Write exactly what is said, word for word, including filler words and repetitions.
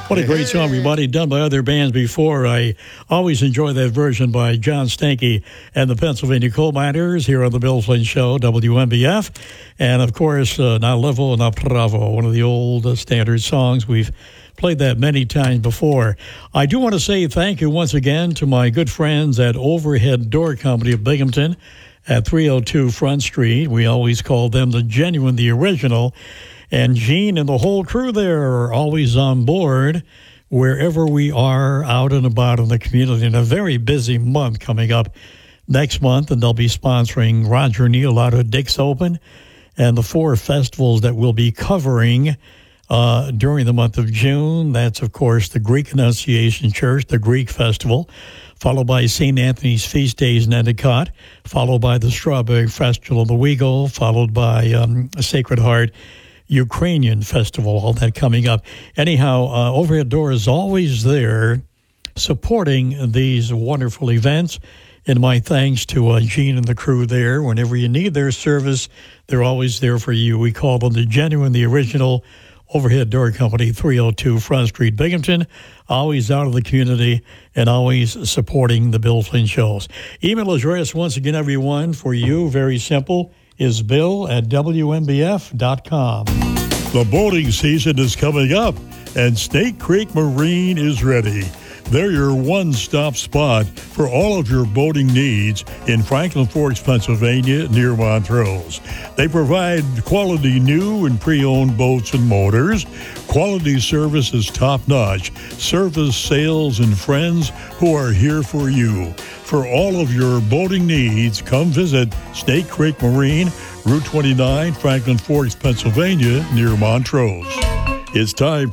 What a great song, everybody, done by other bands before. I always enjoy that version by John Stanky and the Pennsylvania Coal Miners here on the Bill Flynn Show, W M B F. And, of course, uh, Na Levo, Na Bravo, one of the old uh, standard songs. We've played that many times before. I do want to say thank you once again to my good friends at Overhead Door Company of Binghamton at three oh two Front Street. We always call them the genuine, the original. And Gene and the whole crew there are always on board wherever we are out and about in the community. In a very busy month coming up next month, and they'll be sponsoring Roger Neal out of Dick's Open and the four festivals that we'll be covering uh, during the month of June. That's, of course, the Greek Annunciation Church, the Greek Festival, followed by Saint Anthony's Feast Days in Endicott, followed by the Strawberry Festival of the Weagle, followed by um, Sacred Heart Ukrainian Festival, all that coming up. Anyhow, uh, Overhead Door is always there supporting these wonderful events. And my thanks to uh, Gene and the crew there. Whenever you need their service, they're always there for you. We call them the genuine, the original Overhead Door Company, three oh two Front Street, Binghamton. Always out of the community and always supporting the Bill Flynn shows. Email address, once again, everyone, for you, very simple, is bill at w m b f dot com. The boating season is coming up, and Snake Creek Marine is ready. They're your one-stop spot for all of your boating needs in Franklin Forks, Pennsylvania, near Montrose. They provide quality new and pre-owned boats and motors. Quality service is top-notch. Service, sales, and friends who are here for you. For all of your boating needs, come visit Snake Creek Marine, Route twenty-nine, Franklin Forks, Pennsylvania, near Montrose. It's time